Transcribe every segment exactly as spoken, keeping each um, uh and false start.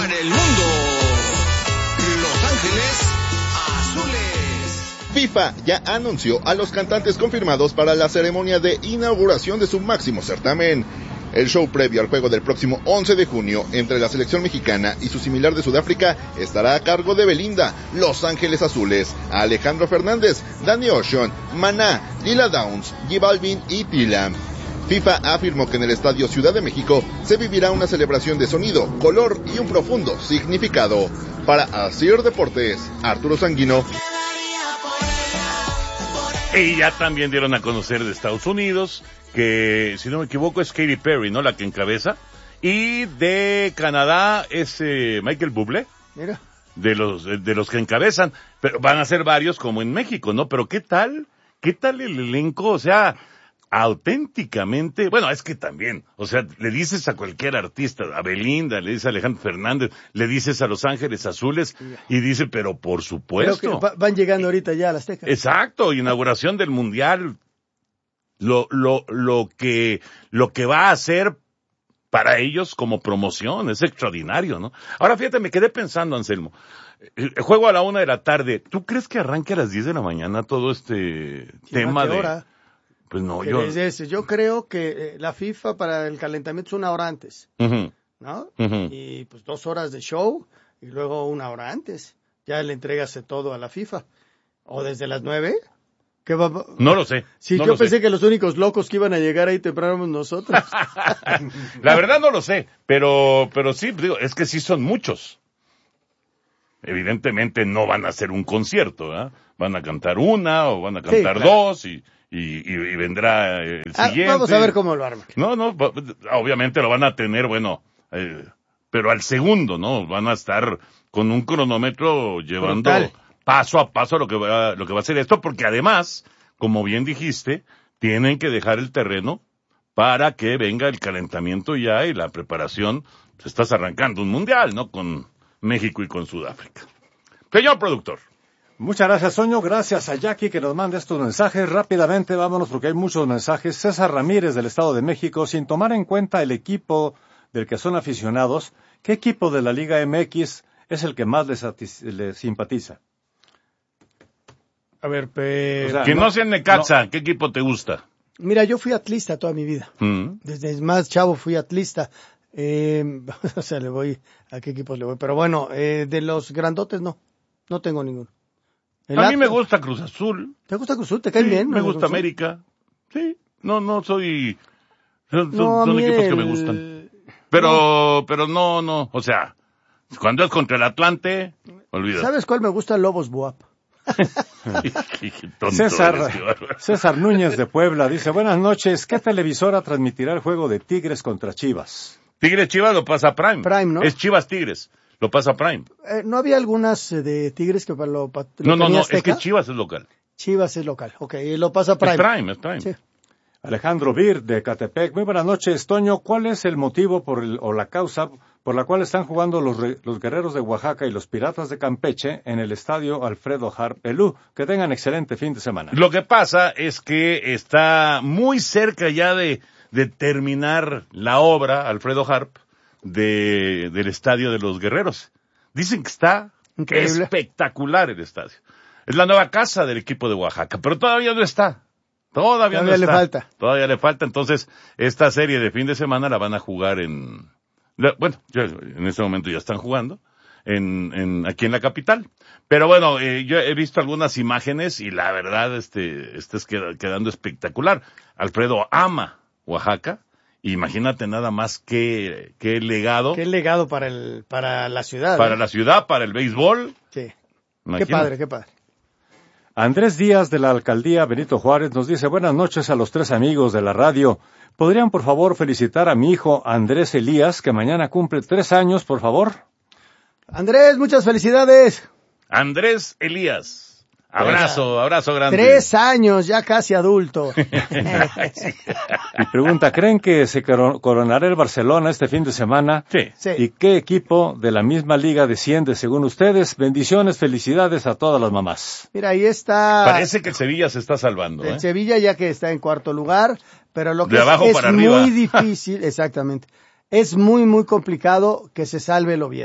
para el mundo. Los Ángeles Azules. FIFA ya anunció a los cantantes confirmados para la ceremonia de inauguración de su máximo certamen. El show previo al juego del próximo once de junio entre la selección mexicana y su similar de Sudáfrica estará a cargo de Belinda, Los Ángeles Azules, Alejandro Fernández, Danny Ocean, Maná, Lila Downs, J Balvin y Tila. FIFA afirmó que en el Estadio Ciudad de México se vivirá una celebración de sonido, color y un profundo significado. Para Asir Deportes, Arturo Sanguino. Y ya también dieron a conocer de Estados Unidos que, si no me equivoco, es Katy Perry, ¿no?, la que encabeza. Y de Canadá es eh, Michael Bublé. Mira. De los, de, de los que encabezan. Pero van a ser varios como en México, ¿no? Pero ¿qué tal? ¿Qué tal el elenco? O sea, auténticamente, bueno, es que también, o sea, le dices a cualquier artista, a Belinda, le dices a Alejandro Fernández, le dices a Los Ángeles Azules, y dice, pero por supuesto. Creo que van llegando ahorita ya a las Azteca. Exacto, inauguración del Mundial. Lo, lo, lo que, lo que va a hacer para ellos como promoción es extraordinario, ¿no? Ahora fíjate, me quedé pensando, Anselmo, el juego a la una de la tarde, ¿tú crees que arranque a las diez de la mañana todo este tema de... hora? Pues no, yo... Ese. Yo creo que eh, la FIFA para el calentamiento es una hora antes, uh-huh. ¿no? Uh-huh. Y pues dos horas de show y luego una hora antes. Ya le entregas todo a la FIFA. O desde las nueve. ¿Qué va? No lo sé. Sí, no yo lo pensé sé. que los únicos locos que iban a llegar ahí temprano éramos nosotros. La verdad no lo sé, pero, pero sí, digo, es que sí son muchos. Evidentemente no van a hacer un concierto, ¿eh? Van a cantar una o van a cantar sí, claro. dos y... Y, y, y vendrá el ah, siguiente. Vamos a ver cómo lo arman. No, no, obviamente lo van a tener, bueno, eh, pero al segundo, ¿no? Van a estar con un cronómetro llevando Brutal. paso a paso lo que va, lo que va a hacer esto, porque además, como bien dijiste, tienen que dejar el terreno para que venga el calentamiento ya y la preparación. Pues estás arrancando un mundial, ¿no? Con México y con Sudáfrica. Señor productor. Muchas gracias, Toño. Gracias a Jackie que nos manda estos mensajes. Rápidamente, vámonos porque hay muchos mensajes. César Ramírez del Estado de México, sin tomar en cuenta el equipo del que son aficionados, ¿qué equipo de la Liga M X es el que más les, les simpatiza? A ver, pero... O sea, que no, no sea Necaxa, no. ¿Qué equipo te gusta? Mira, yo fui atlista toda mi vida. Mm. Desde más chavo fui atlista. Eh, o sea, le voy... ¿A qué equipos le voy? Pero bueno, eh, de los grandotes no. No tengo ninguno. El a mí me gusta Cruz Azul. ¿Te gusta Cruz Azul? ¿Te cae sí, bien? Me gusta América. Sí, no, no soy... Son, no, son equipos el... que me gustan. Pero, no. pero no, no, o sea, cuando es contra el Atlante, olvídate. ¿Sabes cuál me gusta? Lobos Buap. César, César Núñez de Puebla dice, buenas noches, ¿qué televisora transmitirá el juego de Tigres contra Chivas? Tigres Chivas lo pasa Prime. Prime, ¿no? Es Chivas Tigres. Lo pasa Prime. Eh, ¿No había algunas eh, de Tigres que lo, lo No, no, no, Azteca? es que Chivas es local. Chivas es local, ok, y lo pasa Prime. Es Prime, es Prime. Sí. Alejandro Bir de Catepec, muy buenas noches, Toño, ¿cuál es el motivo por el, o la causa por la cual están jugando los, los guerreros de Oaxaca y los piratas de Campeche en el estadio Alfredo Harp Elú? Que tengan excelente fin de semana. Lo que pasa es que está muy cerca ya de, de terminar la obra, Alfredo Harp, de, del estadio de los guerreros. Dicen que está Increíble. espectacular el estadio. Es la nueva casa del equipo de Oaxaca, pero todavía no está. Todavía, todavía no está. le falta. Todavía le falta. Entonces, esta serie de fin de semana la van a jugar en, bueno, ya, en este momento ya están jugando, en, en, aquí en la capital. Pero bueno, eh, yo he visto algunas imágenes y la verdad, este, este es quedando espectacular. Alfredo ama Oaxaca. Imagínate nada más qué, qué legado. Qué legado para el, para la ciudad. Para ¿eh? la ciudad, para el béisbol. Sí. Imagínate. Qué padre, qué padre. Andrés Díaz de la Alcaldía Benito Juárez nos dice, buenas noches a los tres amigos de la radio. ¿Podrían por favor felicitar a mi hijo Andrés Elías, que mañana cumple tres años, por favor? Andrés, muchas felicidades. Andrés Elías. Abrazo, abrazo grande. Tres años, ya casi adulto. Y pregunta, ¿creen que se coronará el Barcelona este fin de semana? Sí. sí. ¿Y qué equipo de la misma liga desciende según ustedes? Bendiciones, felicidades a todas las mamás. Mira, ahí está. Parece que el Sevilla se está salvando. El ¿eh? Sevilla ya que está en cuarto lugar, pero lo que de es, abajo es para muy arriba. difícil, exactamente. Es muy, muy complicado que se salve el Oviedo.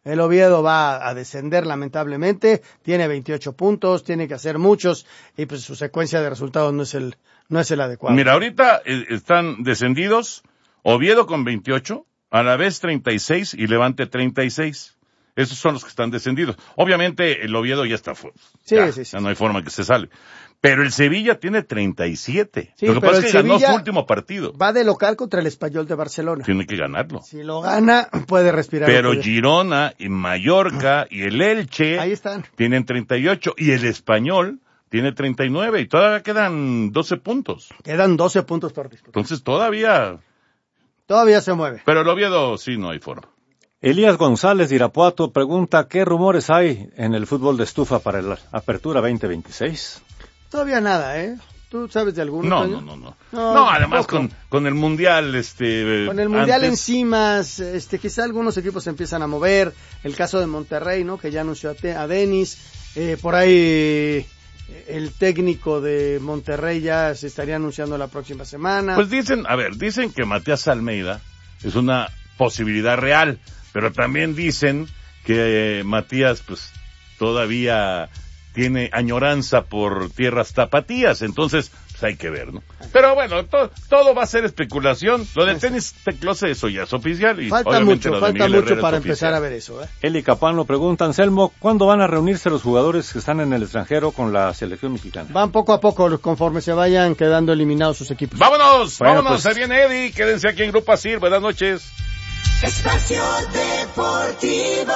El Oviedo va a descender lamentablemente, tiene veintiocho puntos, tiene que hacer muchos y pues su secuencia de resultados no es el no es el adecuado. Mira, ahorita eh, están descendidos Oviedo con veintiocho, Alavés treinta y seis y Levante treinta y seis. Esos son los que están descendidos. Obviamente el Oviedo ya está fuera. Sí, ya, sí, sí. Ya no hay forma que se salve. Pero el Sevilla tiene treinta y siete. Sí, lo que pero pasa es el que ganó Sevilla su último partido. Va de local contra el Español de Barcelona. Tiene que ganarlo. Si lo gana, puede respirar. Pero Girona y Mallorca y el Elche ahí están. Tienen treinta y ocho y el Español tiene treinta y nueve y todavía quedan doce puntos. Quedan doce puntos por disputar. Entonces todavía... Todavía se mueve. Pero el Oviedo sí no hay forma. Elías González de Irapuato pregunta, ¿qué rumores hay en el fútbol de estufa para la Apertura veinte veintiséis? Todavía nada, ¿eh? ¿Tú sabes de alguno? No, Toño? no, no, no. No, No, además poco. con, con el Mundial, este... Con el Mundial antes, encima, este, quizá algunos equipos se empiezan a mover. El caso de Monterrey, ¿no? Que ya anunció a, Te- a Denis. Eh, por ahí eh, el técnico de Monterrey ya se estaría anunciando la próxima semana. Pues dicen, a ver, dicen que Matías Almeida es una posibilidad real, pero también dicen que eh, Matías, pues, todavía tiene añoranza por tierras tapatías, entonces, pues hay que ver, ¿no? Pero bueno, to, todo va a ser especulación. Lo de tenis Teclose, eso ya es oficial. Y falta obviamente mucho, lo de falta Miguel mucho Herrera para es empezar oficial. a ver eso, ¿eh? Eli Capán lo pregunta, Anselmo, ¿cuándo van a reunirse los jugadores que están en el extranjero con la selección mexicana? Van poco a poco conforme se vayan quedando eliminados sus equipos. ¡Vámonos! Bueno, ¡Vámonos! pues- Se viene Eddie. Quédense aquí en Grupo Asir. Buenas noches. Espacio Deportivo.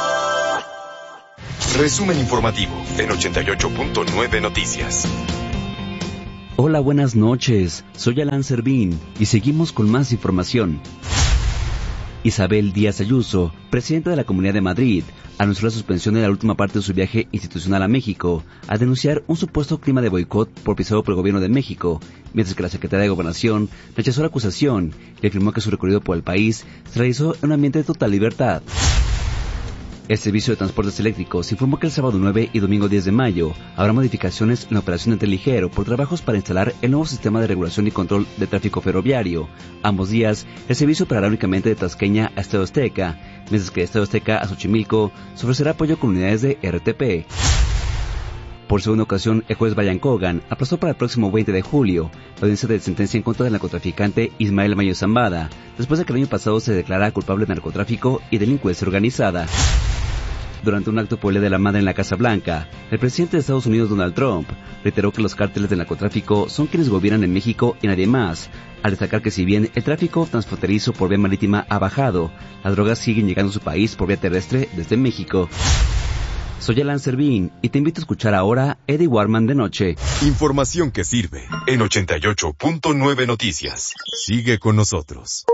Resumen informativo en ochenta y ocho punto nueve Noticias. Hola, buenas noches. Soy Alan Servín y seguimos con más información. Isabel Díaz Ayuso, presidenta de la Comunidad de Madrid, anunció la suspensión de la última parte de su viaje institucional a México, al denunciar un supuesto clima de boicot propiciado por el gobierno de México, mientras que la secretaria de Gobernación rechazó la acusación y afirmó que su recorrido por el país se realizó en un ambiente de total libertad. El Servicio de Transportes Eléctricos informó que el sábado nueve y domingo diez de mayo habrá modificaciones en la operación de Tren Ligero por trabajos para instalar el nuevo sistema de regulación y control de tráfico ferroviario. Ambos días, el servicio operará únicamente de Tasqueña a Estadio Azteca, mientras que de Estadio Azteca a Xochimilco se ofrecerá apoyo con unidades de R T P. Por segunda ocasión, el juez Brian Cogan aplazó para el próximo veinte de julio la audiencia de sentencia en contra del narcotraficante Ismael Mayo Zambada, después de que el año pasado se declarara culpable de narcotráfico y delincuencia organizada. Durante un acto por el Día de la Madre en la Casa Blanca, el presidente de Estados Unidos, Donald Trump, reiteró que los cárteles del narcotráfico son quienes gobiernan en México y nadie más, al destacar que si bien el tráfico transfronterizo por vía marítima ha bajado, las drogas siguen llegando a su país por vía terrestre desde México. Soy Alan Servín y te invito a escuchar ahora Eddie Warman de noche. Información que sirve en ochenta y ocho punto nueve Noticias. Sigue con nosotros.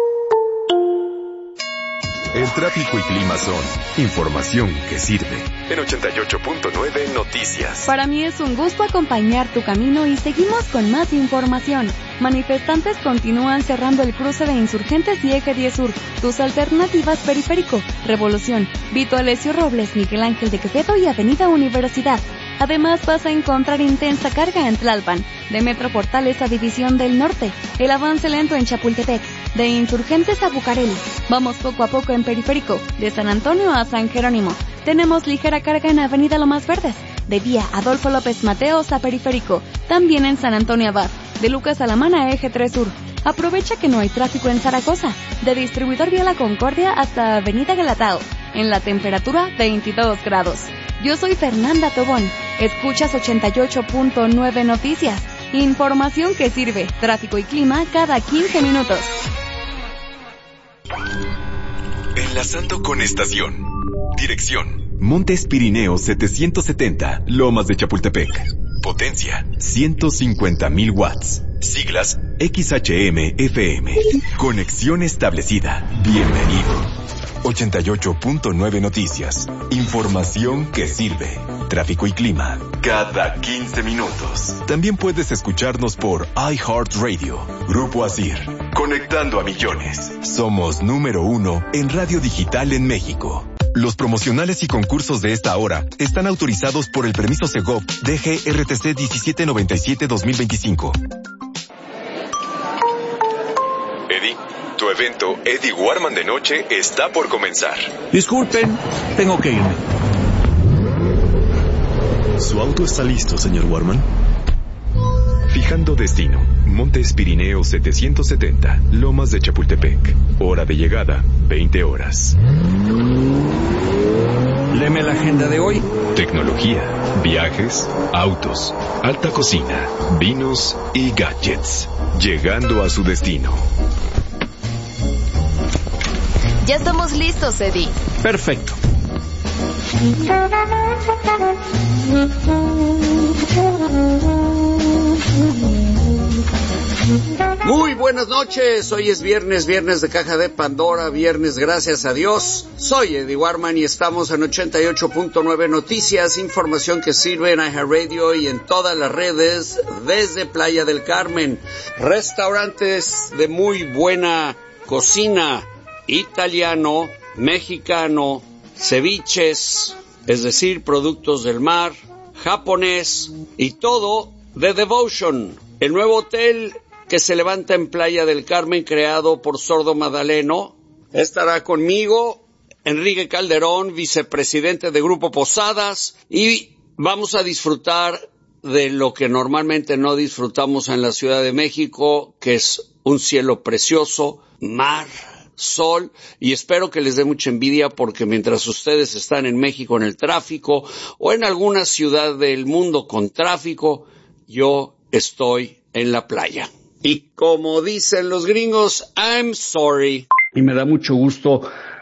El tráfico y clima son información que sirve en ochenta y ocho punto nueve Noticias. Para mí es un gusto acompañar tu camino y seguimos con más información. Manifestantes continúan cerrando el cruce de Insurgentes y Eje diez Sur. Tus alternativas: Periférico, Revolución, Vito Alessio Robles, Miguel Ángel de Quevedo y Avenida Universidad. Además vas a encontrar intensa carga en Tlalpan, de Metro Portales a División del Norte, el avance lento en Chapultepec, de Insurgentes a Bucareli. Vamos poco a poco en Periférico, de San Antonio a San Jerónimo. Tenemos ligera carga en Avenida Lomas Verdes, de Vía Adolfo López Mateos a Periférico, también en San Antonio Abad, de Lucas Alamán a Eje tres Sur. Aprovecha que no hay tráfico en Zaragoza, de Distribuidor Vía La Concordia hasta Avenida Galatao, en la temperatura veintidós grados. Yo soy Fernanda Tobón. Escuchas ochenta y ocho punto nueve Noticias. Información que sirve. Tráfico y clima cada quince minutos. Enlazando con estación. Dirección: Montes Pirineos setecientos setenta, Lomas de Chapultepec. Potencia: ciento cincuenta mil watts. Siglas: X H M F M. Conexión establecida. Bienvenido. ochenta y ocho punto nueve Noticias. Información que sirve. Tráfico y clima cada quince minutos. También puedes escucharnos por iHeartRadio. Grupo Asir. Conectando a millones. Somos número uno en radio digital en México. Los promocionales y concursos de esta hora están autorizados por el permiso Segov D G R T C diecisiete noventa y siete dos mil veinticinco. Eddie, Tu evento Eddie Warman de noche está por comenzar. Disculpen, tengo que irme. ¿Su auto está listo, señor Warman? Fijando destino, Montes Pirineos setecientos setenta, Lomas de Chapultepec. Hora de llegada, veinte horas. Léeme la agenda de hoy. Tecnología, viajes, autos, alta cocina, vinos y gadgets. Llegando a su destino. Ya estamos listos, Eddie. Perfecto. Muy buenas noches, hoy es viernes, viernes de Caja de Pandora, viernes gracias a Dios. Soy Eddie Warman y estamos en ochenta y ocho punto nueve Noticias, información que sirve en iHeartRadio y en todas las redes desde Playa del Carmen. Restaurantes de muy buena cocina, italiano, mexicano, ceviches, es decir, productos del mar, japonés y todo de Devotion, el nuevo hotel que se levanta en Playa del Carmen, creado por Sordo Madaleno. Estará conmigo Enrique Calderón, vicepresidente de Grupo Posadas, y vamos a disfrutar de lo que normalmente no disfrutamos en la Ciudad de México, que es un cielo precioso, mar, sol, y espero que les dé mucha envidia porque mientras ustedes están en México en el tráfico o en alguna ciudad del mundo con tráfico, yo estoy en la playa. Y como dicen los gringos, I'm sorry. Y me da mucho gusto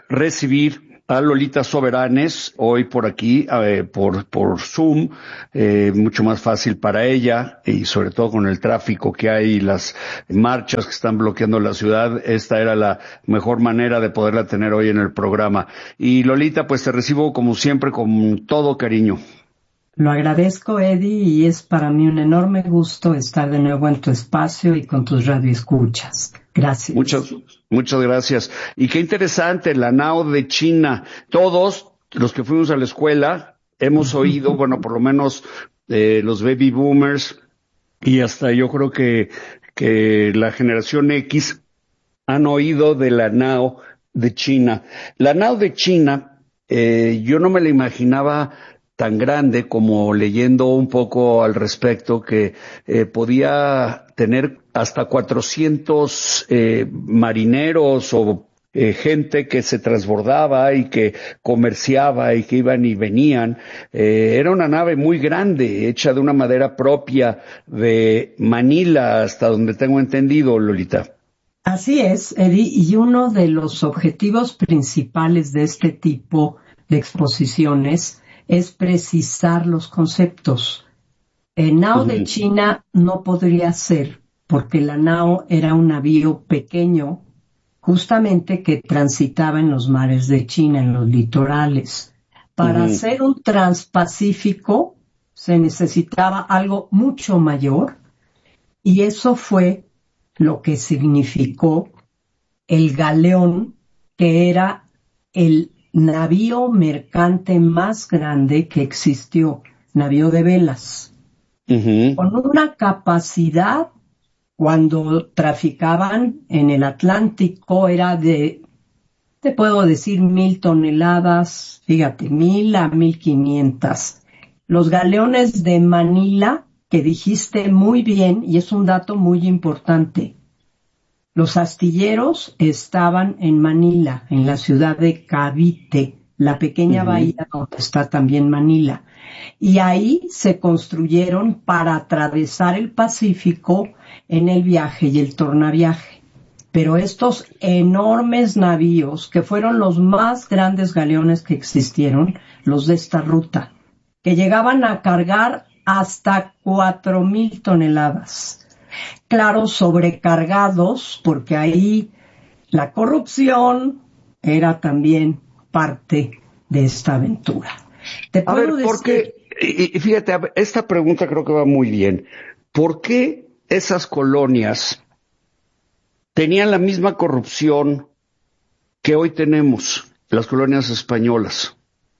recibir a Lolita Soberanes hoy por aquí, eh, por por Zoom, eh, mucho más fácil para ella y sobre todo con el tráfico que hay y las marchas que están bloqueando la ciudad, esta era la mejor manera de poderla tener hoy en el programa. Y Lolita, pues te recibo como siempre con todo cariño. Lo agradezco, Eddie, y es para mí un enorme gusto estar de nuevo en tu espacio y con tus radioescuchas. Gracias. Muchas, muchas gracias. Y qué interesante, la N A O de China. Todos los que fuimos a la escuela hemos oído, bueno, por lo menos eh, los baby boomers y hasta yo creo que, que la generación X han oído de la N A O de China. La N A O de China, eh, yo no me la imaginaba tan grande, como leyendo un poco al respecto, que eh, podía tener hasta cuatrocientos eh, marineros o eh, gente que se transbordaba y que comerciaba y que iban y venían. Eh, era una nave muy grande, hecha de una madera propia de Manila, hasta donde tengo entendido, Lolita. Así es, Eddie, y uno de los objetivos principales de este tipo de exposiciones es precisar los conceptos. El N A O uh-huh. de China no podría ser, porque la N A O era un navío pequeño, justamente que transitaba en los mares de China, en los litorales. Para uh-huh. hacer un transpacífico se necesitaba algo mucho mayor, y eso fue lo que significó el galeón, que era el navío mercante más grande que existió, navío de velas, uh-huh. con una capacidad, cuando traficaban en el Atlántico, era de, te puedo decir, mil toneladas, fíjate, mil a mil quinientas. Los galeones de Manila, que dijiste muy bien, y es un dato muy importante, los astilleros estaban en Manila, en la ciudad de Cavite, la pequeña uh-huh. bahía donde está también Manila. Y ahí se construyeron para atravesar el Pacífico en el viaje y el tornaviaje. Pero estos enormes navíos, que fueron los más grandes galeones que existieron, los de esta ruta, que llegaban a cargar hasta cuatro mil toneladas. Claro, sobrecargados, porque ahí la corrupción era también parte de esta aventura. ¿Te puedo a ver, decir? ¿por qué? Y, y fíjate, esta pregunta creo que va muy bien. ¿Por qué esas colonias tenían la misma corrupción que hoy tenemos, las colonias españolas?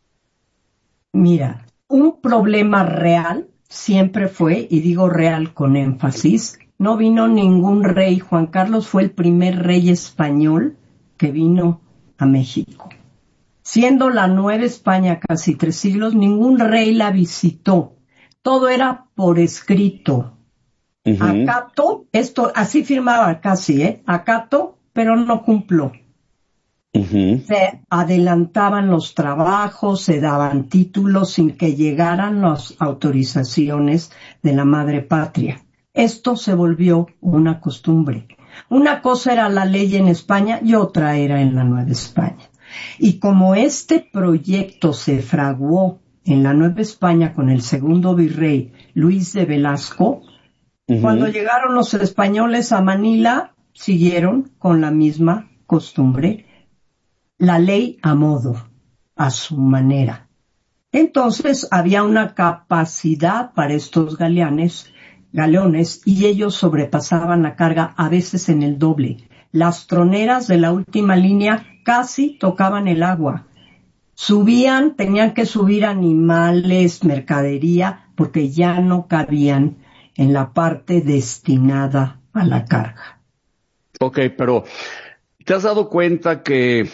Mira, un problema real siempre fue, y digo real con énfasis, no vino ningún rey. Juan Carlos fue el primer rey español que vino a México. Siendo la Nueva España casi tres siglos, ningún rey la visitó. Todo era por escrito. Uh-huh. Acato, esto, así firmaba casi, ¿eh? Acato, pero no cumplo. Uh-huh. Se adelantaban los trabajos, se daban títulos sin que llegaran las autorizaciones de la madre patria. Esto se volvió una costumbre. Una cosa era la ley en España y otra era en la Nueva España. Y como este proyecto se fraguó en la Nueva España con el segundo virrey Luis de Velasco, uh-huh. cuando llegaron los españoles a Manila, siguieron con la misma costumbre, la ley a modo, a su manera. Entonces había una capacidad para estos galeones, galeones y ellos sobrepasaban la carga a veces en el doble. Las troneras de la última línea casi tocaban el agua. Subían, tenían que subir animales, mercadería, porque ya no cabían en la parte destinada a la carga. Ok, pero ¿te has dado cuenta que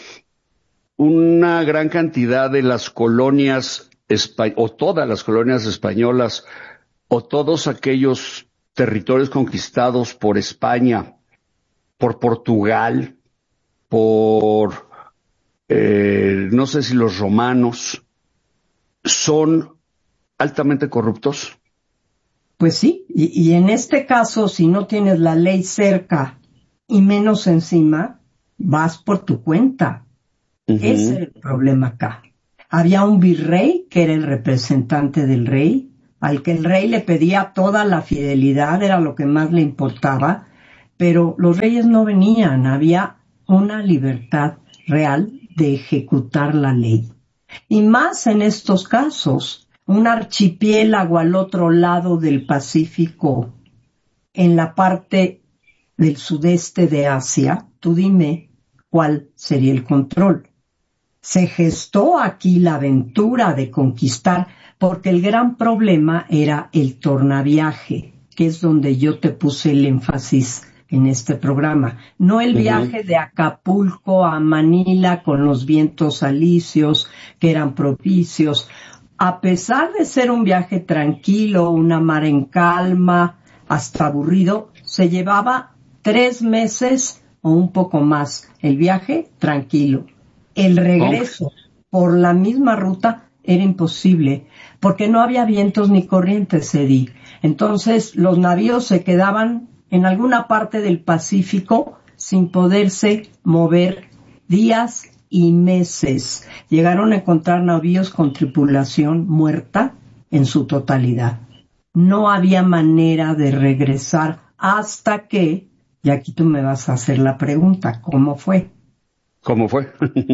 una gran cantidad de las colonias, o todas las colonias españolas, o todos aquellos territorios conquistados por España, por Portugal, por, eh, no sé si los romanos, son altamente corruptos? Pues sí, y, y en este caso, si no tienes la ley cerca y menos encima, vas por tu cuenta. Uh-huh. Ese era el problema acá. Había un virrey que era el representante del rey, al que el rey le pedía toda la fidelidad, era lo que más le importaba, pero los reyes no venían, había una libertad real de ejecutar la ley. Y más en estos casos, un archipiélago al otro lado del Pacífico, en la parte del sudeste de Asia, tú dime cuál sería el control. Se gestó aquí la aventura de conquistar, porque el gran problema era el tornaviaje, que es donde yo te puse el énfasis en este programa. No el viaje uh-huh. de Acapulco a Manila con los vientos alisios que eran propicios. A pesar de ser un viaje tranquilo, una mar en calma, hasta aburrido, se llevaba tres meses o un poco más. El viaje tranquilo. El regreso oh. por la misma ruta era imposible, porque no había vientos ni corrientes, Eddie. Entonces los navíos se quedaban en alguna parte del Pacífico sin poderse mover días y meses. Llegaron a encontrar navíos con tripulación muerta en su totalidad. No había manera de regresar hasta que, y aquí tú me vas a hacer la pregunta, ¿cómo fue? ¿Cómo fue?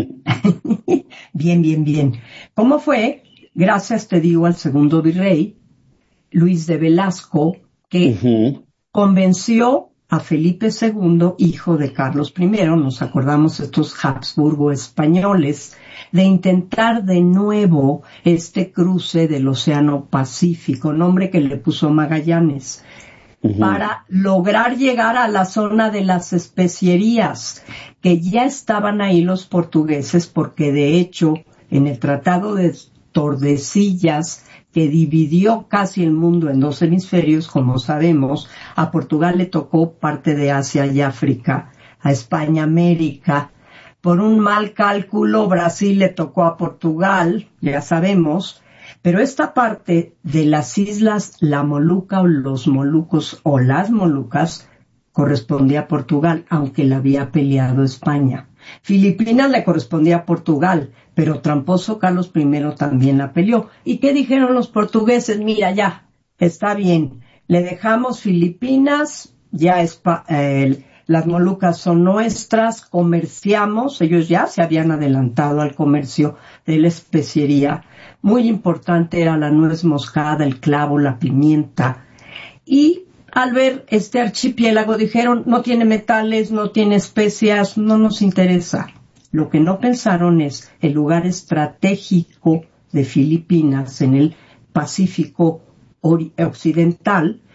Bien, bien, bien. ¿Cómo fue? Gracias, te digo, al segundo virrey, Luis de Velasco, que uh-huh. convenció a Felipe segundo, hijo de Carlos primero, nos acordamos estos Habsburgo españoles, de intentar de nuevo este cruce del Océano Pacífico, nombre que le puso Magallanes, uh-huh. para lograr llegar a la zona de las especierías, que ya estaban ahí los portugueses, porque de hecho en el Tratado de Tordesillas, que dividió casi el mundo en dos hemisferios, como sabemos, a Portugal le tocó parte de Asia y África, a España América. Por un mal cálculo, Brasil le tocó a Portugal, ya sabemos, pero esta parte de las islas La Moluca o los Molucos o las Molucas correspondía a Portugal, aunque la había peleado España. Filipinas le correspondía a Portugal, pero tramposo Carlos primero también la peleó. ¿Y qué dijeron los portugueses? Mira, ya, está bien, le dejamos Filipinas, ya es pa, eh, las Molucas son nuestras, comerciamos, ellos ya se habían adelantado al comercio de la especiería. Muy importante era la nuez moscada, el clavo, la pimienta. Y al ver este archipiélago dijeron, no tiene metales, no tiene especias, no nos interesa. Lo que no pensaron es el lugar estratégico de Filipinas en el Pacífico Occidental,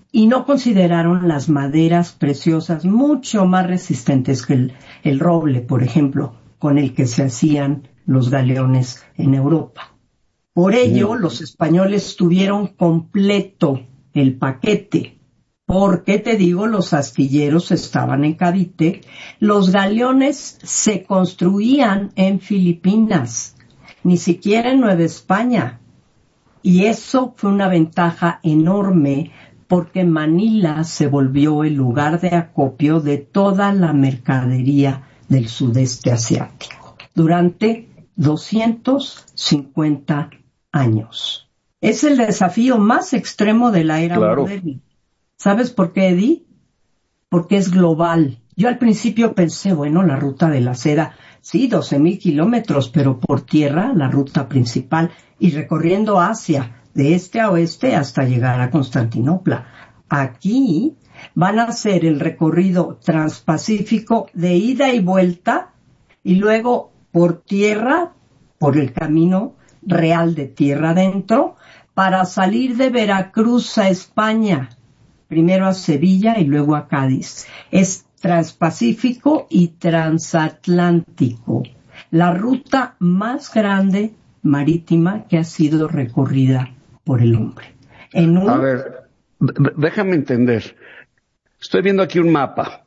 y no consideraron las maderas preciosas mucho más resistentes que el, el roble, por ejemplo, con el que se hacían los galeones en Europa. Por ello, mm. los españoles tuvieron completo el paquete, porque, te digo, los astilleros estaban en Cavite, los galeones se construían en Filipinas, ni siquiera en Nueva España, y eso fue una ventaja enorme, porque Manila se volvió el lugar de acopio de toda la mercadería del sudeste asiático durante doscientos cincuenta años. Es el desafío más extremo de la era claro. moderna. ¿Sabes por qué, Eddie? Porque es global. Yo al principio pensé, bueno, la ruta de la seda, sí, doce mil kilómetros, pero por tierra, la ruta principal, y recorriendo Asia, de este a oeste hasta llegar a Constantinopla. Aquí van a hacer el recorrido transpacífico de ida y vuelta, y luego por tierra, por el camino real de tierra adentro, para salir de Veracruz a España, primero a Sevilla y luego a Cádiz. Es transpacífico y transatlántico, la ruta más grande marítima que ha sido recorrida por el hombre. En un... A ver, d- déjame entender. Estoy viendo aquí un mapa.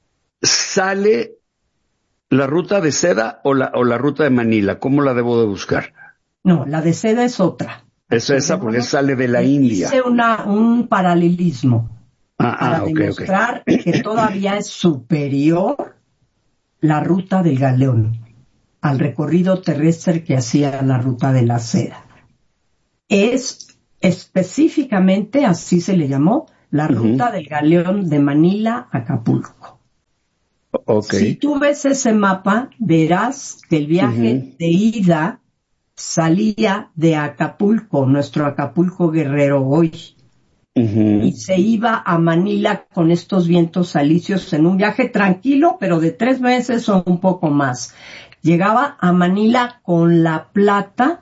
¿Sale la ruta de seda o la, o la ruta de Manila? ¿Cómo la debo de buscar? No, la de seda es otra. Es esa porque sale de la India. Hice una, un paralelismo ah, para ah, okay, demostrar okay. que todavía es superior la ruta del galeón al recorrido terrestre que hacía la ruta de la seda. Es específicamente, así se le llamó, la ruta uh-huh. del galeón de Manila a Acapulco. Okay. Si tú ves ese mapa, verás que el viaje uh-huh. de ida salía de Acapulco, nuestro Acapulco Guerrero hoy, uh-huh. y se iba a Manila con estos vientos alisios en un viaje tranquilo, pero de tres meses o un poco más. Llegaba a Manila con la plata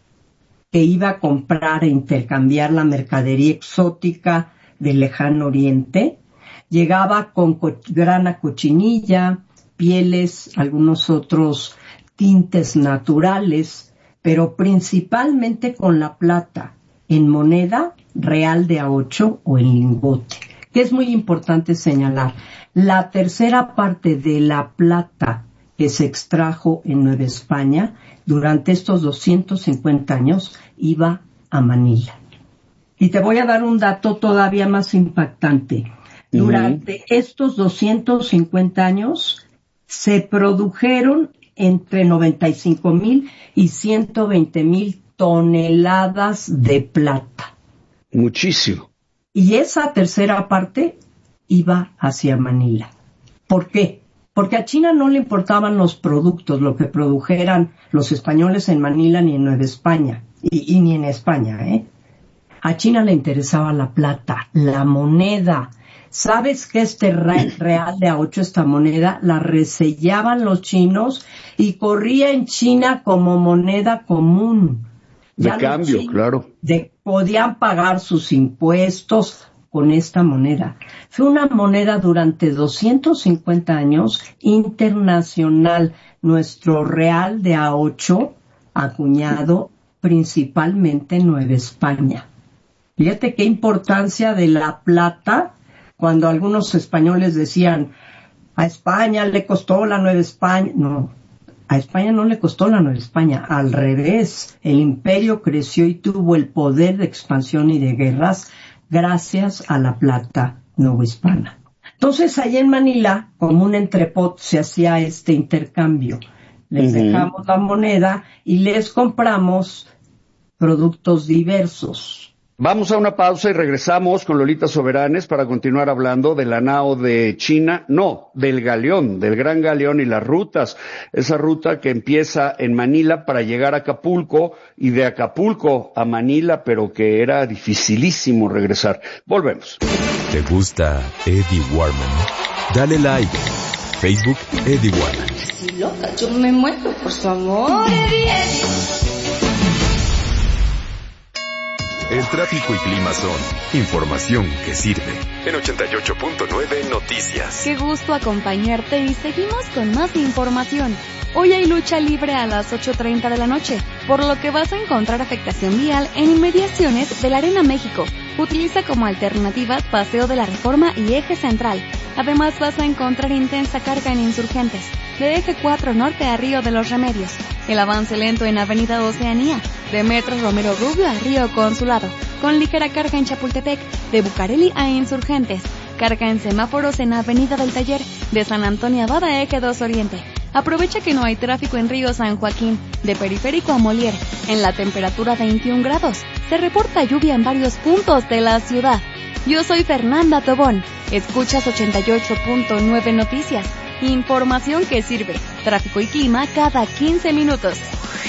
que iba a comprar e intercambiar la mercadería exótica del lejano oriente. Llegaba con co- grana cochinilla, pieles, algunos otros tintes naturales, pero principalmente con la plata, en moneda real de a ocho o en lingote, que es muy importante señalar. La tercera parte de la plata que se extrajo en Nueva España durante estos doscientos cincuenta años iba a Manila. Y te voy a dar un dato todavía más impactante. Durante uh-huh. estos doscientos cincuenta años se produjeron entre noventa y cinco mil y ciento veinte mil toneladas de plata. Muchísimo. Y esa tercera parte iba hacia Manila. ¿Por qué? Porque a China no le importaban los productos, lo que produjeran los españoles en Manila ni en Nueva España, y, y ni en España, ¿eh? A China le interesaba la plata, la moneda. ¿Sabes que este real de a ocho, esta moneda, la resellaban los chinos y corría en China como moneda común? De ya cambio, claro. De, podían pagar sus impuestos con esta moneda. Fue una moneda durante doscientos cincuenta años internacional, nuestro real de a ocho, acuñado principalmente en Nueva España. Fíjate qué importancia de la plata, cuando algunos españoles decían, a España le costó la Nueva España. No, a España no le costó la Nueva España, al revés, el imperio creció y tuvo el poder de expansión y de guerras gracias a la plata novohispana. Entonces, allá en Manila, como un entrepot, se hacía este intercambio. Les uh-huh. dejamos la moneda y les compramos productos diversos. Vamos a una pausa y regresamos con Lolita Soberanes para continuar hablando de la nao de China, no, del galeón, del Gran Galeón y las rutas, esa ruta que empieza en Manila para llegar a Acapulco y de Acapulco a Manila, pero que era dificilísimo regresar. Volvemos. ¿Te gusta Eddie Warman? Dale like. Facebook Eddie Warman. Sí, loca, yo me muero por su amor, Eddie, Eddie. El El tráfico y clima son información que sirve. En ochenta y ocho punto nueve Noticias. Qué gusto acompañarte y seguimos con más información. Hoy hay lucha libre a las ocho treinta de la noche, por lo que vas a encontrar afectación vial en inmediaciones de la Arena México. Utiliza como alternativas Paseo de la Reforma y Eje Central. Además vas a encontrar intensa carga en Insurgentes, de Eje cuatro Norte a Río de los Remedios. El avance lento en Avenida Oceanía, de Metro Romero Rubio a Río Consulado, con ligera carga en Chapultepec, de Bucareli a Insurgentes. Carga en semáforos en Avenida del Taller, de San Antonio Abad a Eje dos Oriente. Aprovecha que no hay tráfico en Río San Joaquín, de Periférico a Molière, en la temperatura veintiún grados. Se reporta lluvia en varios puntos de la ciudad. Yo soy Fernanda Tobón. Escuchas ochenta y ocho punto nueve Noticias. Información que sirve. Tráfico y clima cada quince minutos.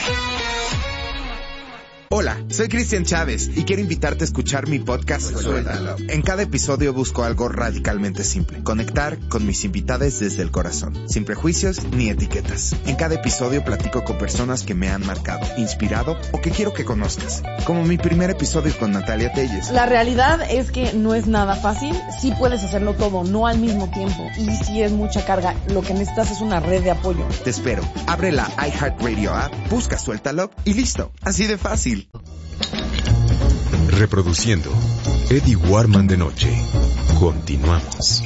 Hola, soy Cristian Chávez y quiero invitarte a escuchar mi podcast Suéltalo. En cada episodio busco algo radicalmente simple, conectar con mis invitados desde el corazón, sin prejuicios ni etiquetas. En cada episodio platico con personas que me han marcado, inspirado o que quiero que conozcas, como mi primer episodio con Natalia Telles. La realidad es que no es nada fácil, sí puedes hacerlo todo, no al mismo tiempo, y sí es mucha carga, lo que necesitas es una red de apoyo. Te espero, abre la iHeartRadio app, busca Suéltalo y listo, así de fácil. Reproduciendo Eddie Warman de noche. Continuamos.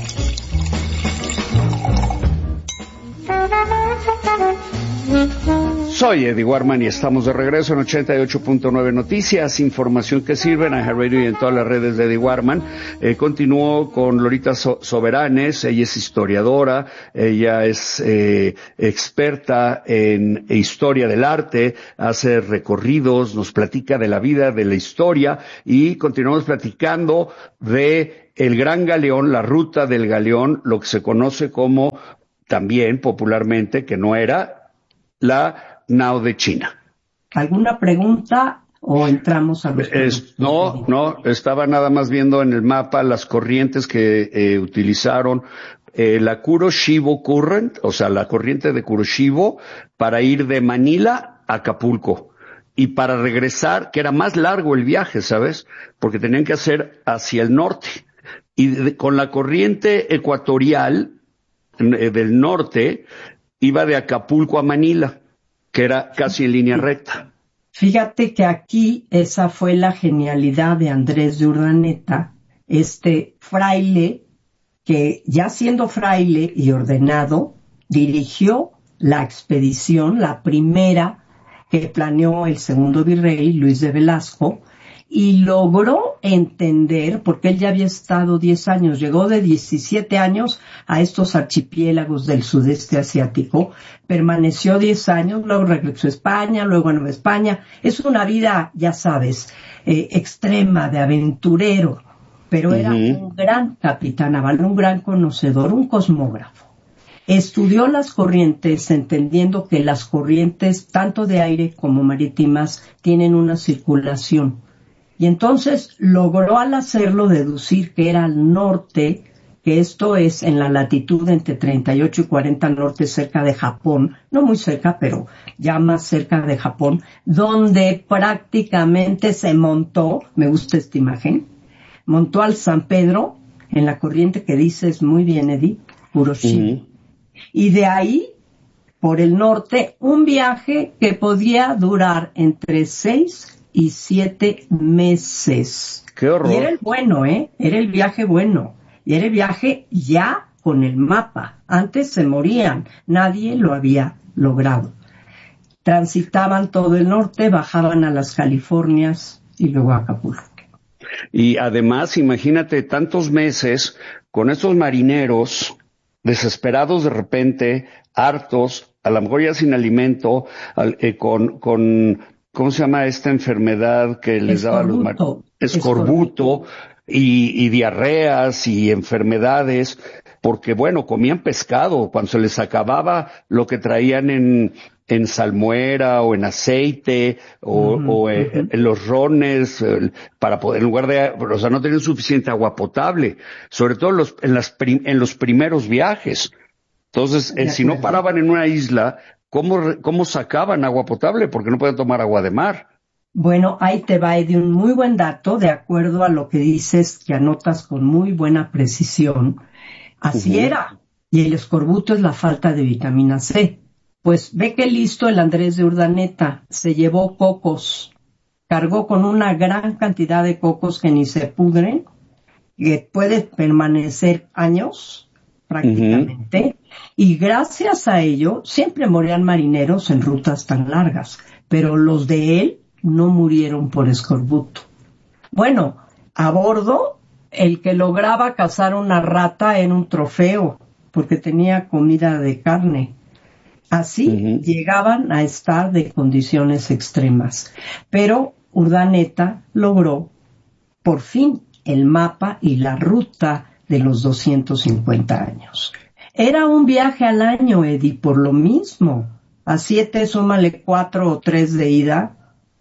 Soy Eddie Warman y estamos de regreso en ochenta y ocho punto nueve Noticias, información que sirve en iHeartRadio y en todas las redes de Eddie Warman. Eh, continúo con Lolita so- Soberanes, ella es historiadora, ella es eh, experta en historia del arte, hace recorridos, nos platica de la vida, de la historia y continuamos platicando de el Gran Galeón, la ruta del Galeón, lo que se conoce como también popularmente, que no era la Nao de China. ¿Alguna pregunta o entramos a los es, No, no, estaba nada más viendo en el mapa las corrientes que eh, utilizaron eh, la Kuroshibo Current, o sea, la corriente de Kuroshibo para ir de Manila a Acapulco y para regresar, que era más largo el viaje, ¿sabes? Porque tenían que hacer hacia el norte. Y de, con la corriente ecuatorial eh, del norte iba de Acapulco a Manila, que era casi en línea recta. Fíjate que aquí esa fue la genialidad de Andrés de Urdaneta, este fraile que ya siendo fraile y ordenado, dirigió la expedición, la primera que planeó el segundo virrey, Luis de Velasco, y logró entender, porque él ya había estado diez años, llegó de diecisiete años a estos archipiélagos del sudeste asiático, permaneció diez años, luego regresó a España, luego a Nueva España. Es una vida, ya sabes, eh, extrema, de aventurero, pero era uh-huh. un gran capitán naval, un gran conocedor, un cosmógrafo. Estudió las corrientes entendiendo que las corrientes, tanto de aire como marítimas, tienen una circulación. Y entonces logró al hacerlo deducir que era al norte, que esto es en la latitud entre treinta y ocho y cuarenta norte, cerca de Japón, no muy cerca, pero ya más cerca de Japón, donde prácticamente se montó, me gusta esta imagen, montó al San Pedro en la corriente que dices muy bien, Eddie, Kuroshibo. Uh-huh. Y de ahí, por el norte, un viaje que podía durar entre seis y siete meses. ¡Qué horror! Y era el bueno, ¿eh? Era el viaje bueno. Y era el viaje ya con el mapa. Antes se morían. Nadie lo había logrado. Transitaban todo el norte, bajaban a las Californias y luego a Acapulco. Y además, imagínate tantos meses con estos marineros desesperados de repente, hartos, a lo mejor ya sin alimento, eh, con, con, ¿cómo se llama esta enfermedad que les daba a los marineros? Escorbuto, y, y diarreas y enfermedades, porque bueno, comían pescado, cuando se les acababa lo que traían en, en salmuera o en aceite o, uh-huh, o en, uh-huh. en los rones, para poder, en lugar de, o sea, no tenían suficiente agua potable, sobre todo en los, en las, prim, en los primeros viajes. Entonces, eh, si no paraban en una isla, ¿cómo, cómo sacaban agua potable? Porque no podían tomar agua de mar. Bueno, ahí te va de un muy buen dato, de acuerdo a lo que dices, que anotas con muy buena precisión. Así uh-huh. era. Y el escorbuto es la falta de vitamina C. Pues ve que listo el Andrés de Urdaneta. Se llevó cocos. Cargó con una gran cantidad de cocos que ni se pudren, que puede permanecer años prácticamente. Uh-huh. Y gracias a ello, siempre morían marineros en rutas tan largas. Pero los de él no murieron por escorbuto. Bueno, a bordo, el que lograba cazar una rata era un trofeo, porque tenía comida de carne. Así uh-huh. llegaban a estar de condiciones extremas. Pero Urdaneta logró, por fin, el mapa y la ruta de los doscientos cincuenta años. Era un viaje al año, Eddie, por lo mismo. A siete, súmale cuatro o tres de ida.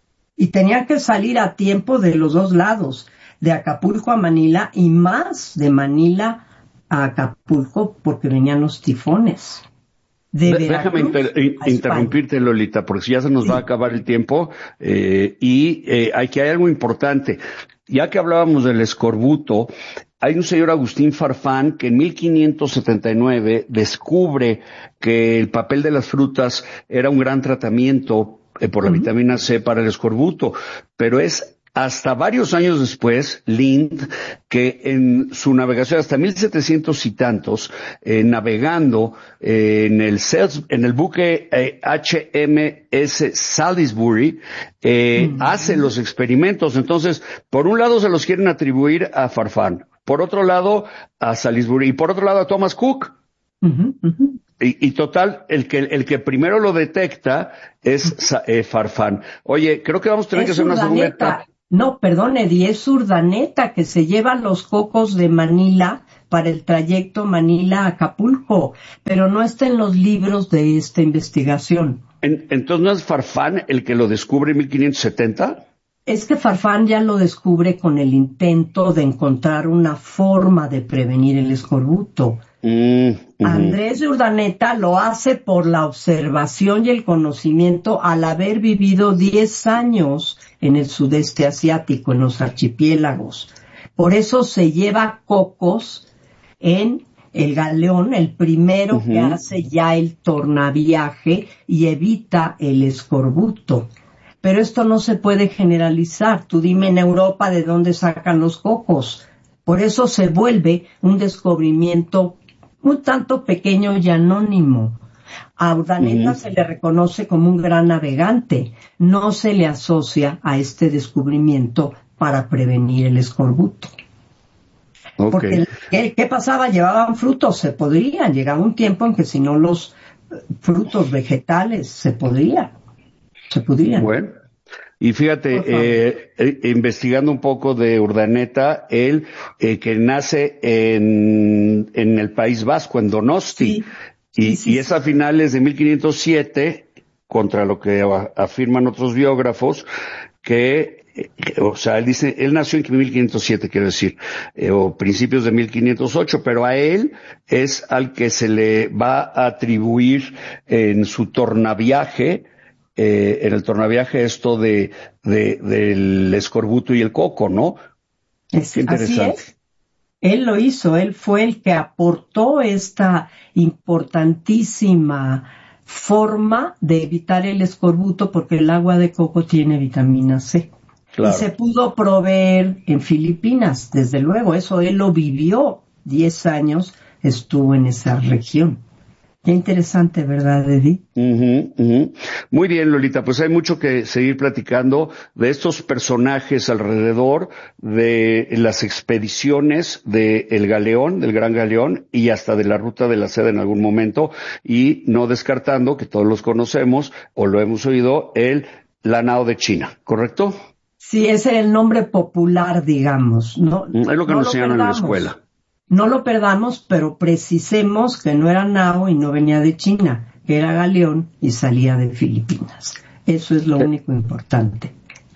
Y tenía que salir a tiempo de los dos lados, de Acapulco a Manila y más de Manila a Acapulco porque venían los tifones. De De, déjame inter, interrumpirte, Lolita, porque si ya se nos sí. va a acabar el tiempo eh, y eh, hay que hay algo importante. Ya que hablábamos del escorbuto, hay un señor Agustín Farfán que en mil quinientos setenta y nueve descubre que el papel de las frutas era un gran tratamiento eh, por la uh-huh. vitamina C para el escorbuto, pero es hasta varios años después, Lind, que en su navegación hasta mil setecientos y tantos, eh, navegando eh, en el en el buque eh, H M S Salisbury, eh, mm. hace los experimentos. Entonces, por un lado se los quieren atribuir a Farfán, por otro lado a Salisbury y por otro lado a Thomas Cook. Uh-huh, uh-huh. Y, y total, el que el que primero lo detecta es eh, Farfán. Oye, creo que vamos a tener es que hacer una segunda etapa. No, perdón, Eddie, es Urdaneta que se lleva los cocos de Manila para el trayecto Manila-Acapulco, pero no está en los libros de esta investigación. En, ¿Entonces no es Farfán el que lo descubre en mil quinientos setenta? Es que Farfán ya lo descubre con el intento de encontrar una forma de prevenir el escorbuto. Mm, uh-huh. Andrés de Urdaneta lo hace por la observación y el conocimiento al haber vivido diez años en el sudeste asiático, en los archipiélagos. Por eso se lleva cocos en el galeón, el primero uh-huh. que hace ya el tornaviaje y evita el escorbuto. Pero esto no se puede generalizar. Tú dime en Europa de dónde sacan los cocos. Por eso se vuelve un descubrimiento un tanto pequeño y anónimo. A Urdaneta uh-huh. se le reconoce como un gran navegante. No se le asocia a este descubrimiento para prevenir el escorbuto. Okay. Porque ¿qué, ¿qué pasaba? Llevaban frutos, se podrían. Llegaba un tiempo en que si no los frutos vegetales se podrían. Se podrían. Bueno. Y fíjate, eh, eh, investigando un poco de Urdaneta, él eh, que nace en, en el País Vasco, en Donosti, sí, y, sí, sí, y es a finales de mil quinientos siete, contra lo que a, afirman otros biógrafos, que, eh, o sea, él dice, él nació en mil quinientos siete, quiero decir, eh, o principios de mil quinientos ocho, pero a él es al que se le va a atribuir en su tornaviaje, Eh, en el tornaviaje esto de, de del escorbuto y el coco, ¿no? Es, Qué interesante. Así es. Él lo hizo, él fue el que aportó esta importantísima forma de evitar el escorbuto porque el agua de coco tiene vitamina C. Claro. Y se pudo proveer en Filipinas, desde luego, eso él lo vivió, diez años estuvo en esa región. Qué interesante, ¿verdad, Eddie? Uh-huh, uh-huh. Muy bien, Lolita, pues hay mucho que seguir platicando de estos personajes alrededor de las expediciones del Galeón, del Gran Galeón, y hasta de la Ruta de la Seda en algún momento, y no descartando, que todos los conocemos, o lo hemos oído, el La Nao de China, ¿correcto? Sí, ese era el nombre popular, digamos, ¿no? Es lo que no nos enseñaron en la escuela. No lo perdamos, pero precisemos que no era nao y no venía de China, que era galeón y salía de Filipinas. Eso es lo único importante.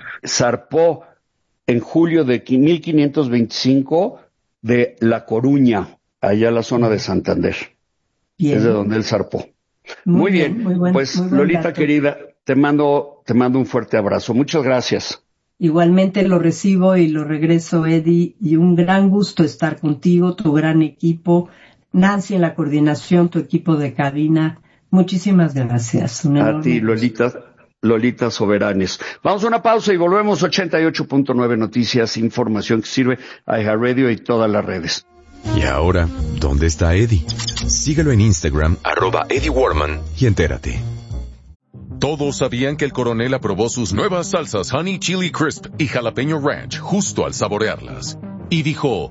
Zarpó en julio de mil quinientos veinticinco de La Coruña, allá en la zona de Santander. Bien. Es de donde él zarpó. Muy, muy bien, bien. Muy buen, pues muy Lolita dato. Querida, Te mando, te mando un fuerte abrazo. Muchas gracias. Igualmente lo recibo y lo regreso, Eddie, y un gran gusto estar contigo, tu gran equipo, Nancy en la coordinación, tu equipo de cabina. Muchísimas gracias. Un a ti, Lolita, Lolita Soberanes. Vamos a una pausa y volvemos. ochenta y ocho punto nueve Noticias, información que sirve a iHeartRadio y todas las redes. Y ahora, ¿dónde está Eddie? Síguelo en Instagram, arroba Eddie Warman, y entérate. Todos sabían que el coronel aprobó sus nuevas salsas Honey Chili Crisp y Jalapeño Ranch justo al saborearlas. Y dijo,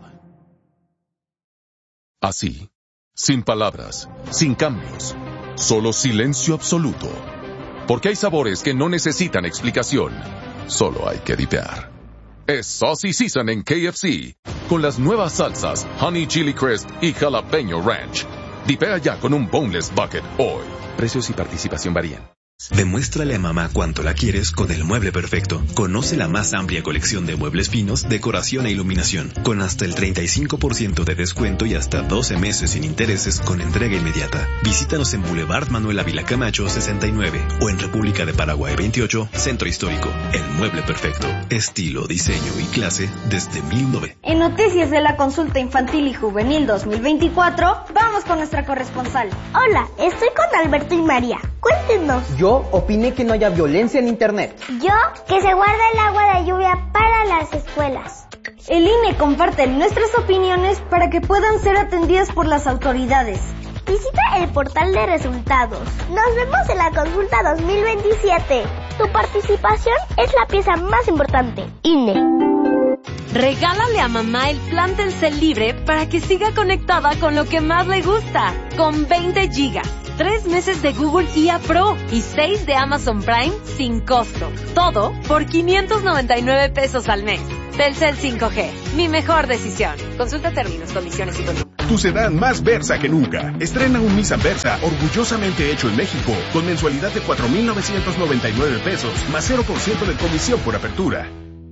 así, sin palabras, sin cambios, solo silencio absoluto. Porque hay sabores que no necesitan explicación, solo hay que dipear. Es Saucy Season en K F C, con las nuevas salsas Honey Chili Crisp y Jalapeño Ranch. Dipea ya con un Boneless Bucket hoy. Precios y participación varían. Demuéstrale a mamá cuánto la quieres con el mueble perfecto. Conoce la más amplia colección de muebles finos, decoración e iluminación, con hasta el treinta y cinco por ciento de descuento y hasta doce meses sin intereses con entrega inmediata. Visítanos en Boulevard Manuel Ávila Camacho sesenta y nueve o en República de Paraguay veintiocho, Centro Histórico. El mueble perfecto. Estilo, diseño y clase desde mil novecientos. En Noticias de la Consulta Infantil y Juvenil dos mil veinticuatro, vamos con nuestra corresponsal. Hola, estoy con Alberto y María. Cuéntenos. Yo opiné que no haya violencia en Internet. Yo, que se guarda el agua de lluvia para las escuelas. El I N E comparte nuestras opiniones para que puedan ser atendidas por las autoridades. Visita el portal de resultados. Nos vemos en la consulta dos mil veintisiete. Tu participación es la pieza más importante. I N E. Regálale a mamá el plan Telcel Libre para que siga conectada con lo que más le gusta. Con veinte gigas, tres meses de Google I A Pro y seis de Amazon Prime sin costo. Todo por quinientos noventa y nueve pesos al mes. Telcel cinco G, mi mejor decisión. Consulta términos, condiciones y consumo. Tu sedán más Versa que nunca. Estrena un Nissan Versa orgullosamente hecho en México con mensualidad de cuatro mil novecientos noventa y nueve pesos más cero por ciento de comisión por apertura.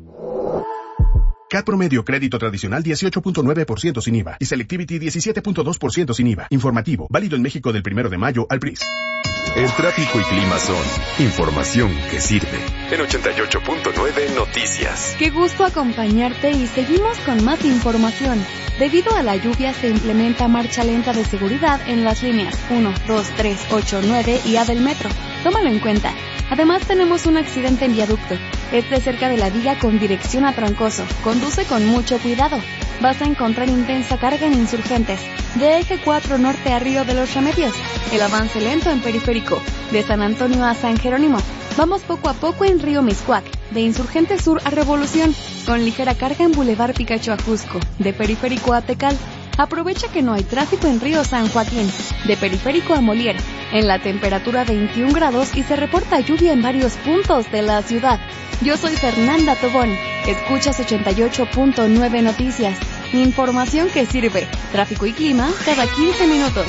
C A T promedio crédito tradicional dieciocho punto nueve por ciento sin I V A y Selectivity diecisiete punto dos por ciento sin I V A. Informativo, válido en México del primero de mayo al P R I S. El tráfico y clima son información que sirve. En ochenta y ocho punto nueve Noticias. Qué gusto acompañarte y seguimos con más información. Debido a la lluvia se implementa marcha lenta de seguridad en las líneas uno, dos, tres, ocho, nueve y A del metro. Tómalo en cuenta. Además tenemos un accidente en viaducto. Este cerca de la viga con dirección a Troncoso. Conduce con mucho cuidado. Vas a encontrar intensa carga en Insurgentes. De Eje cuatro Norte a Río de los Remedios. El avance lento en Periférico. De San Antonio a San Jerónimo. Vamos poco a poco en Río Miscuac. De Insurgentes Sur a Revolución. Con ligera carga en Boulevard Picacho a Jusco. De Periférico a Tecal. Aprovecha que no hay tráfico en Río San Joaquín. De Periférico a Molière. En la temperatura veintiún grados y se reporta lluvia en varios puntos de la ciudad. Yo soy Fernanda Tobón. Escuchas ochenta y ocho punto nueve Noticias. Información que sirve. Tráfico y clima cada quince minutos.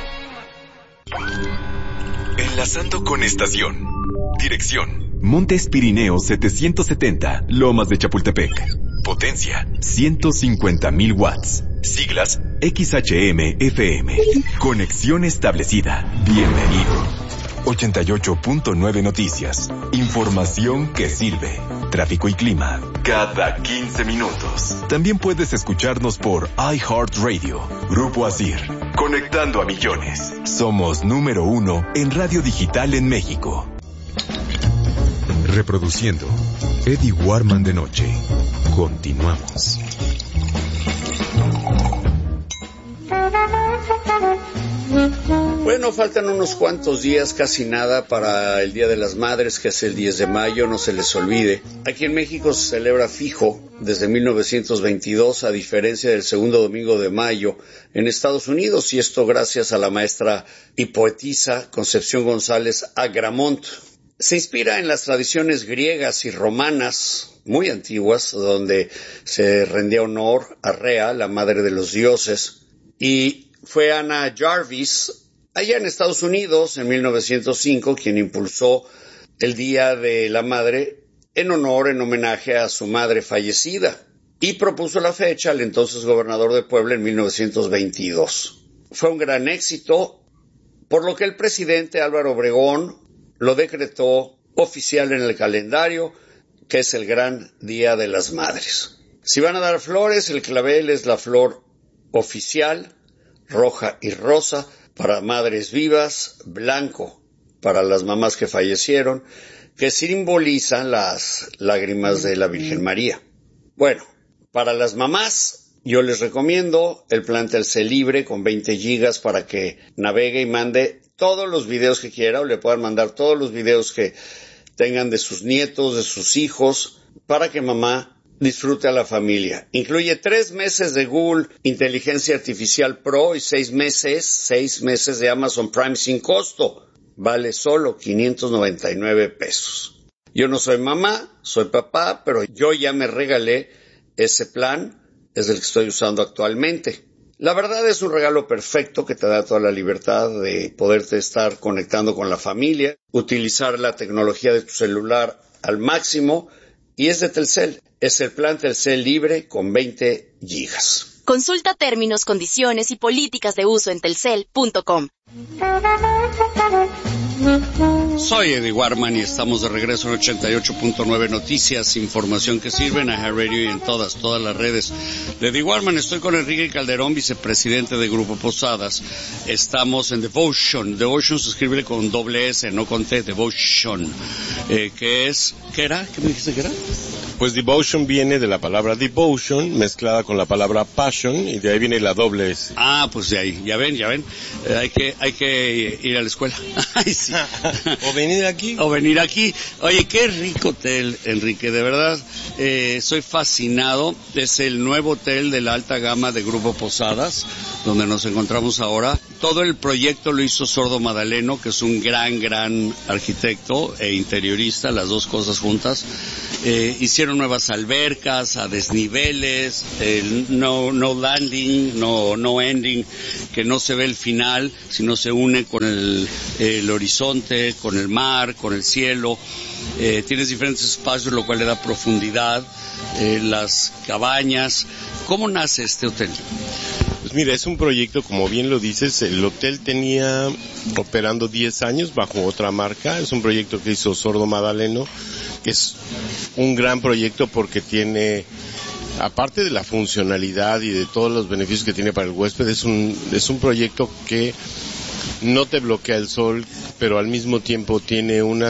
Enlazando con estación. Dirección: Montes Pirineos setecientos setenta, Lomas de Chapultepec. Potencia: ciento cincuenta mil watts. Siglas: X H M F M. Conexión establecida. Bienvenido. ochenta y ocho punto nueve Noticias. Información que sirve. Tráfico y clima cada quince minutos. También puedes escucharnos por iHeartRadio. Grupo Asir. Conectando a millones. Somos número uno en radio digital en México. Reproduciendo Eddie Warman de noche. Continuamos. Bueno, faltan unos cuantos días, casi nada, para el Día de las Madres, que es el diez de mayo, no se les olvide. Aquí en México se celebra fijo desde mil novecientos veintidós, a diferencia del segundo domingo de mayo en Estados Unidos, y esto gracias a la maestra y poetisa Concepción González Agramont. Se inspira en las tradiciones griegas y romanas muy antiguas, donde se rendía honor a Rea, la madre de los dioses, y fue Anna Jarvis, allá en Estados Unidos, en mil novecientos cinco, quien impulsó el Día de la Madre en honor, en homenaje a su madre fallecida, y propuso la fecha al entonces gobernador de Puebla en mil novecientos veintidós. Fue un gran éxito, por lo que el presidente Álvaro Obregón lo decretó oficial en el calendario, que es el gran Día de las Madres. Si van a dar flores, el clavel es la flor oficial, roja y rosa, para madres vivas, blanco para las mamás que fallecieron, que simbolizan las lágrimas de la Virgen María. Bueno, para las mamás, yo les recomiendo el plan Telcel Libre con veinte gigas para que navegue y mande todos los videos que quiera, o le puedan mandar todos los videos que tengan de sus nietos, de sus hijos, para que mamá disfrute a la familia. Incluye tres meses de Google Inteligencia Artificial Pro y seis meses, seis meses de Amazon Prime sin costo. Vale solo quinientos noventa y nueve pesos. Yo no soy mamá, soy papá, pero yo ya me regalé ese plan, es el que estoy usando actualmente. La verdad es un regalo perfecto que te da toda la libertad de poderte estar conectando con la familia, utilizar la tecnología de tu celular al máximo, y es de Telcel. Es el plan Telcel Libre con veinte gigas. Consulta términos, condiciones y políticas de uso en telcel punto com. Soy Eddie Warman y estamos de regreso en ochenta y ocho punto nueve Noticias, información que sirve en iHeartRadio y en todas, todas las redes de Eddie Warman. Estoy con Enrique Calderón, vicepresidente de Grupo Posadas. Estamos en Devotion. Devotion se escribe con doble S, no con T, Devotion. Eh, ¿Qué es? ¿Qué era? ¿Qué me dijiste que era? Pues devotion viene de la palabra devotion mezclada con la palabra passion y de ahí viene la doble S. Ah, pues de ahí, ya ven, ya ven. Eh, hay que hay que ir a la escuela. Ay, sí. O venir aquí. O venir aquí. Oye, qué rico hotel, Enrique, de verdad. Eh, soy fascinado. Es el nuevo hotel de la alta gama de Grupo Posadas, donde nos encontramos ahora. Todo el proyecto lo hizo Sordo Madaleno, que es un gran, gran arquitecto e interiorista, las dos cosas juntas. Eh, hicieron nuevas albercas a desniveles, el no, no landing, no, no ending, que no se ve el final, sino se une con el, el horizonte, con el mar, con el cielo. Eh, tienes diferentes espacios, lo cual le da profundidad, eh, las cabañas. ¿Cómo nace este hotel? Pues mira, es un proyecto, como bien lo dices, el hotel tenía operando diez años bajo otra marca. Es un proyecto que hizo Sordo Madaleno, que es un gran proyecto porque tiene, aparte de la funcionalidad y de todos los beneficios que tiene para el huésped, es un, es un proyecto que no te bloquea el sol, pero al mismo tiempo tiene una